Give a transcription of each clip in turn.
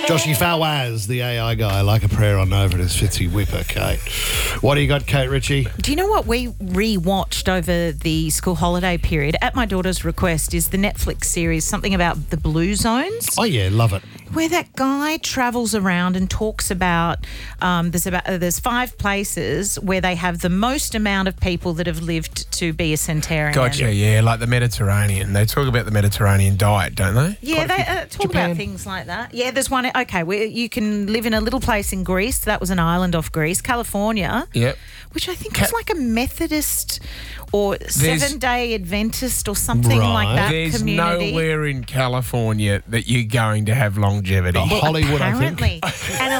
Joshy Fawaz, the AI guy, like a prayer on over his Fitzy Whipper, Kate. What do you got, Kate Ritchie? Do you know what we re-watched over the school holiday period at my daughter's request is the Netflix series, something about the Blue Zones. Oh, yeah, love it. Where that guy travels around and talks about, there's 5 places where they have the most amount of people that have lived to be a centenarian. Gotcha, yeah, like the Mediterranean. They talk about the Mediterranean diet, don't they? Yeah, they talk about things like that. Yeah, there's one, okay, where you can live in a little place in Greece. That was an island off Greece. California. Yep. Which I think is like a Methodist or Seven-Day Adventist or something like that There's community. nowhere in California that you're going to have longevity. Hollywood, apparently. I think. And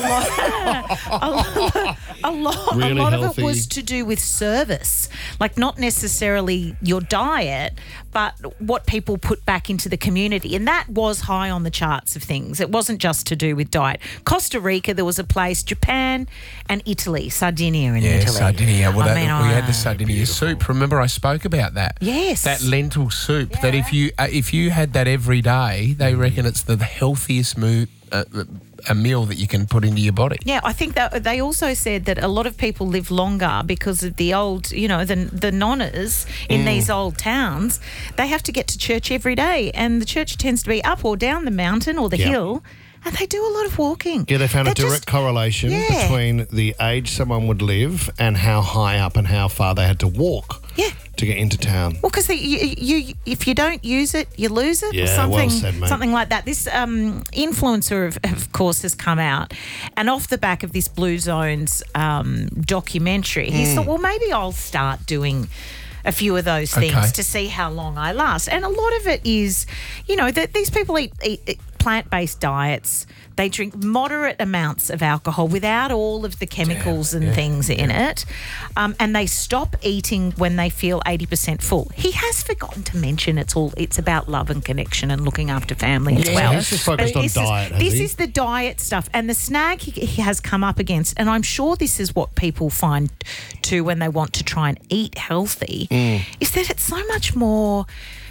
Really a lot of healthy. it was to do with service. Like not necessarily your diet, but what people put back into the community. And that was high on the charts of things. It wasn't just to do with diet. Costa Rica, there was a place, Japan and Italy, Sardinia in Italy. Sardinia. Well, I we mean, had the Sardinia soup. Remember I spoke about that? Yes. That lentil soup that if you had that every day, they reckon it's the healthiest a meal that you can put into your body. Yeah, I think that they also said that a lot of people live longer because of the old, the nonnas in these old towns. They have to get to church every day, and the church tends to be up or down the mountain or the hill, and they do a lot of walking. Yeah, they found a direct correlation between the age someone would live and how high up and how far they had to walk to get into town. Well, because if you don't use it, you lose it, or Yeah, something, well said, mate. something like that. This influencer, of course, has come out, and off the back of this Blue Zones documentary, he thought, well, maybe I'll start doing a few of those things to see how long I last. And a lot of it is, that these people eat plant-based diets. They drink moderate amounts of alcohol without all of the chemicals and things in it. And they stop eating when they feel 80% full. He has forgotten to mention it's about love and connection and looking after family as well. He's just focused on diet, has This he? is the diet stuff. And the snag he has come up against, and I'm sure this is what people find too when they want to try and eat healthy, is that it's so much more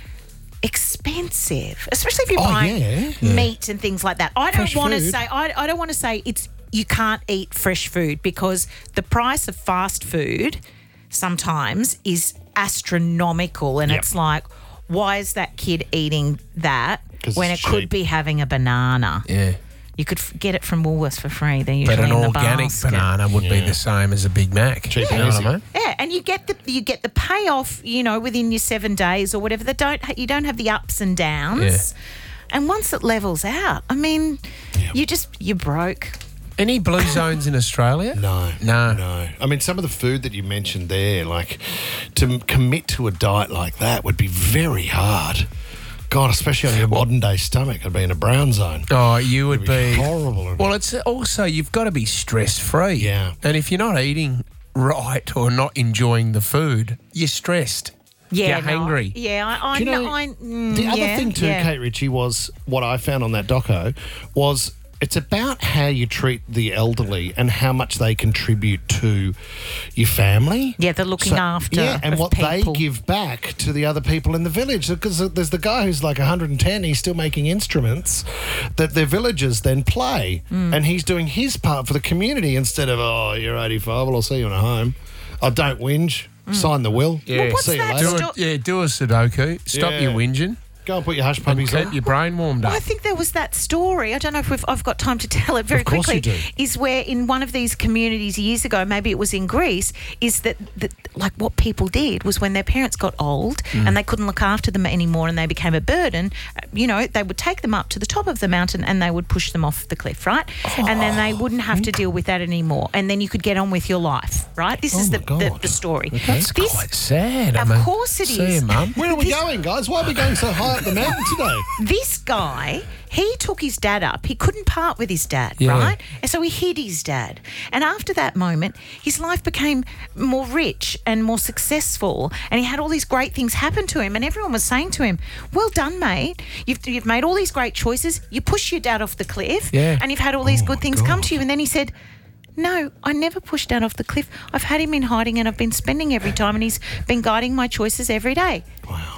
expensive, especially if you're buying meat and things like that. I don't want to say I don't want to say you can't eat fresh food, because the price of fast food sometimes is astronomical, and it's like, why is that kid eating that when it could be having a banana? Yeah. You could get it from Woolworths for free. They're usually But an in the organic basket. banana would be the same as a Big Mac. Cheap You and know what easy. I mean? Yeah, and you get the payoff, within your 7 days or whatever. You don't have the ups and downs. Yeah. And once it levels out, I mean, you're broke. Any blue zones in Australia? No. I mean, some of the food that you mentioned there, like to commit to a diet like that would be very hard. God, especially on your modern day stomach, I'd be in a brown zone. Oh, you would It'd be horrible. Well, it's also you've got to be stress free. Yeah. And if you're not eating right or not enjoying the food, you're stressed. Yeah, You're hangry. Yeah, I Do you know, know. the other thing too, Kate Ritchie, was what I found on that doco was it's about how you treat the elderly and how much they contribute to your family. Yeah, the looking after. Yeah, and of what people. they give back to the other people in the village. Because there's the guy who's like 110, he's still making instruments that their villagers then play. And he's doing his part for the community instead of, you're 85, well, I'll see you in a home. I don't whinge. Sign the will. Yeah. what's See you that later. Do a Sudoku. Stop Yeah. your whinging. Go and put your hush And puppies keep on. your brain warmed up. I think there was that story. I don't know if I've got time to tell it very Of course quickly. you do. Is where in one of these communities years ago, maybe it was in Greece, is that like what people did was when their parents got old and they couldn't look after them anymore and they became a burden, they would take them up to the top of the mountain and they would push them off the cliff, right? And then they wouldn't have to deal with that anymore. And then you could get on with your life, right? This is my the God. story. That's quite sad. Of course it See is. you, Mum. Where are we going, guys? Why are we going so high up the mountain today? This guy, he took his dad up. He couldn't part with his dad, Yeah. right? And so he hid his dad. And after that moment, his life became more rich and more successful. And he had all these great things happen to him. And everyone was saying to him, well done, mate. You've made all these great choices. You pushed your dad off the cliff. Yeah. And you've had all these good things come to you. And then he said, no, I never pushed Dad off the cliff. I've had him in hiding and I've been spending every time and he's been guiding my choices every day. Wow.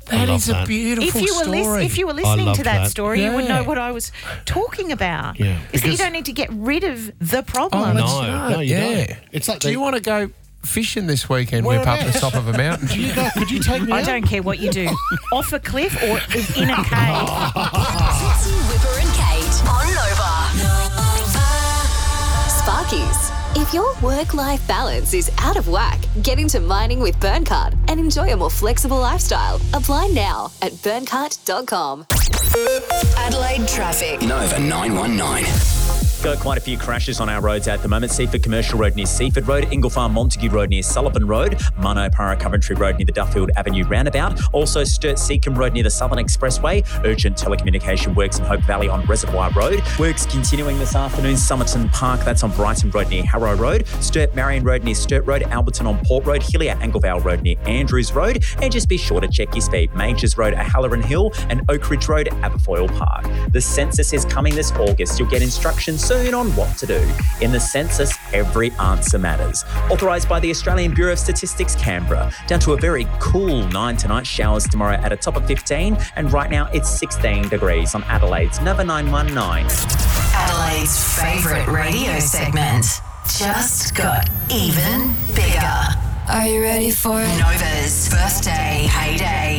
That love is a beautiful story. If you were listening loved to that that. story, you would know Yeah. what I was talking about. Yeah, Is that you because- don't need to get rid of the problem. Oh, that's No, right. no, you Yeah. don't. It's like Do you want to go fishing this weekend? We're up the Whereabouts? top of a mountain. Could you take me I out? don't care what you do. Off a cliff or in a cave. Trixie, Whipper and Kate on Nova. Sparkies. If your work-life balance is out of whack, get into mining with Burncart and enjoy a more flexible lifestyle. Apply now at burncart.com. Adelaide traffic. Nova 919. Got quite a few crashes on our roads at the moment. Seaford Commercial Road near Seaford Road, Inglefar Montague Road near Sullivan Road, Mano Para Coventry Road near the Duffield Avenue roundabout, also Sturt Seacombe Road near the Southern Expressway, urgent telecommunication works in Hope Valley on Reservoir Road, works continuing this afternoon, Somerton Park, that's on Brighton Road near Harrow Road, Sturt Marion Road near Sturt Road, Alberton on Port Road, Hillier Anglevale Road near Andrews Road, and just be sure to check your speed. Majors Road at Halloran Hill and Oak Ridge Road, Aberfoyle Park. The census is coming this August. You'll get instructions soon on what to do. In the census, every answer matters. Authorised by the Australian Bureau of Statistics, Canberra. Down to a very cool 9 tonight, showers tomorrow at a top of 15, and right now it's 16 degrees on Adelaide's Nova 919. Adelaide's favourite radio segment just got even bigger. Are you ready for it? Nova's birthday payday.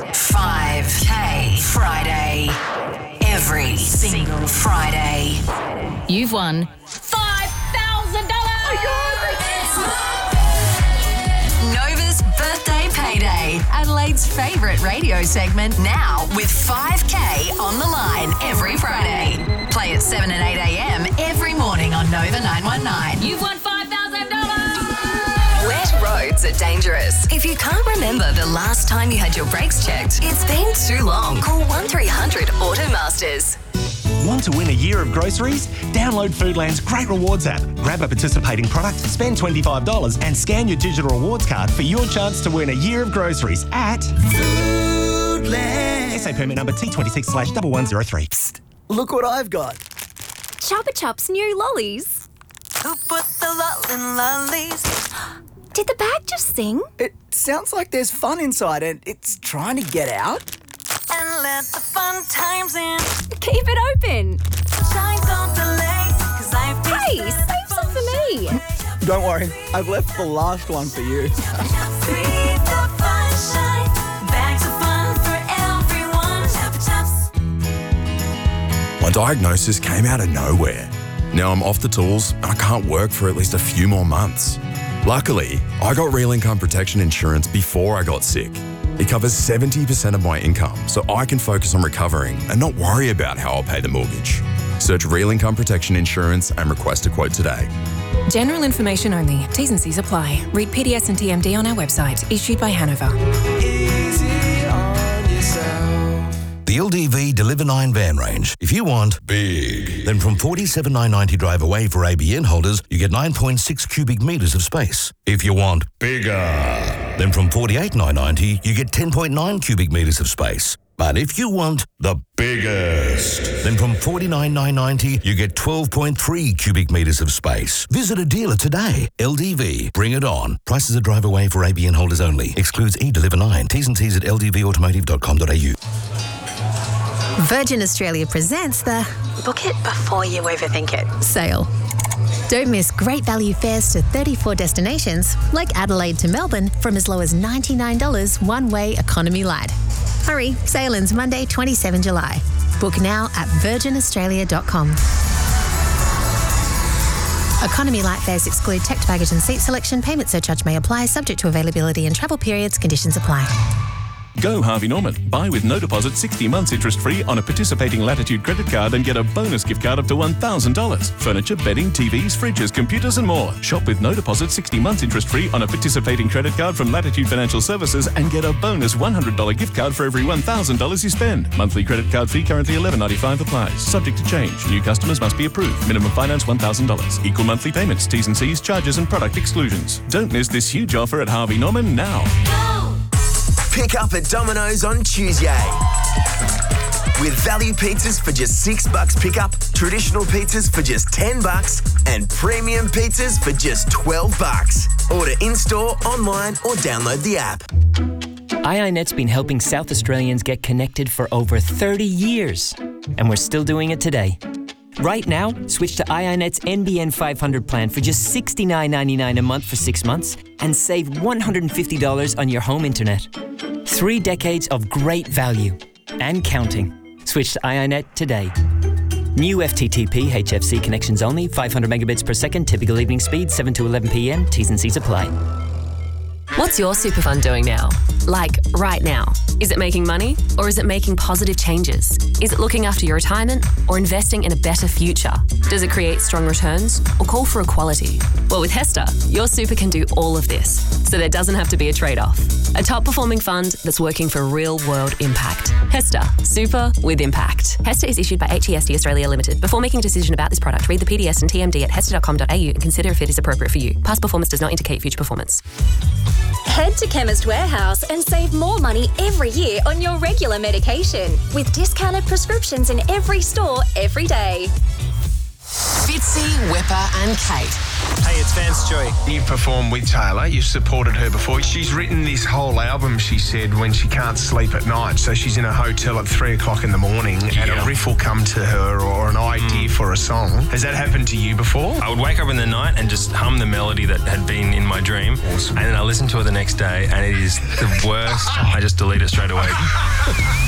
5K Friday. Every single Friday. You've won $5,000! Nova's birthday payday. Adelaide's favourite radio segment now with 5K on the line every Friday. Play at 7 and 8 a.m. every morning on Nova 919. You've won $5,000! Wet roads are dangerous. If you can't remember the last time you had your brakes checked, it's been too long. Call 1300 Automasters. Want to win a year of groceries? Download Foodland's Great Rewards app. Grab a participating product, spend $25 and scan your digital rewards card for your chance to win a year of groceries at Foodland. SA permit number T26/1103. Psst, look what I've got. Chupa Chups new lollies. Who put the lol in lollies? Did the bag just sing? It sounds like there's fun inside and it's trying to get out. And let the fun times in. Keep it open. Shine, don't delay, 'cause I've Hey, save some for me. Don't worry, I've left the last one for you. My diagnosis came out of nowhere. Now I'm off the tools and I can't work for at least a few more months. Luckily, I got Real Income Protection Insurance before I got sick. It covers 70% of my income, so I can focus on recovering and not worry about how I'll pay the mortgage. Search Real Income Protection Insurance and request a quote today. General information only. T's and C's apply. Read PDS and TMD on our website. Issued by Hanover. The LDV Deliver 9 van range. If you want big, then from $47,990 drive away for ABN holders, you get 9.6 cubic metres of space. If you want bigger, then from $48,990 you get 10.9 cubic metres of space. But if you want the biggest, then from $49,990 you get 12.3 cubic metres of space. Visit a dealer today. LDV, bring it on. Prices are drive away for ABN holders only. Excludes eDeliver 9. T's and C's at ldvautomotive.com.au. Virgin Australia presents the Book It Before You Overthink It sale. Don't miss great value fares to 34 destinations like Adelaide to Melbourne from as low as $99 one-way economy light. Hurry, sale ends Monday, 27 July. Book now at virginaustralia.com. Economy light fares exclude checked baggage and seat selection. Payment surcharge may apply, subject to availability and travel periods. Conditions apply. Go Harvey Norman. Buy with no deposit 60 months interest-free on a participating Latitude credit card and get a bonus gift card up to $1,000. Furniture, bedding, TVs, fridges, computers and more. Shop with no deposit 60 months interest-free on a participating credit card from Latitude Financial Services and get a bonus $100 gift card for every $1,000 you spend. Monthly credit card fee currently $11.95 applies. Subject to change. New customers must be approved. Minimum finance $1,000. Equal monthly payments. T's and C's, charges and product exclusions. Don't miss this huge offer at Harvey Norman now. Pick up at Domino's on Tuesday. With value pizzas for just $6 pickup, traditional pizzas for just $10, and premium pizzas for just $12. Order in-store, online, or download the app. iiNet's been helping South Australians get connected for over 30 years, and we're still doing it today. Right now, switch to iiNet's NBN 500 plan for just $69.99 a month for 6 months and save $150 on your home internet. 3 decades of great value and counting. Switch to iiNet today. New FTTP HFC connections only, 500 megabits per second, typical evening speed, 7 to 11 p.m. T's and C's apply. What's your super fund doing now? Like, right now. Is it making money or is it making positive changes? Is it looking after your retirement or investing in a better future? Does it create strong returns or call for equality? Well, with HESTA, your super can do all of this, so there doesn't have to be a trade-off. A top-performing fund that's working for real-world impact. HESTA, super with impact. HESTA is issued by HEST Australia Limited. Before making a decision about this product, read the PDS and TMD at hesta.com.au and consider if it is appropriate for you. Past performance does not indicate future performance. Head to Chemist Warehouse and save more money every year on your regular medication with discounted prescriptions in every store every day. Fitzy, Whipper and Kate. Hey, it's Vance Joy. You performed with Taylor. You've supported her before. She's written this whole album, she said, when she can't sleep at night. So she's in a hotel at 3 o'clock in the morning and a riff will come to her or an idea for a song. Has that happened to you before? I would wake up in the night and just hum the melody that had been in my dream. Awesome. And then I listen to it the next day and it is the worst. I just delete it straight away.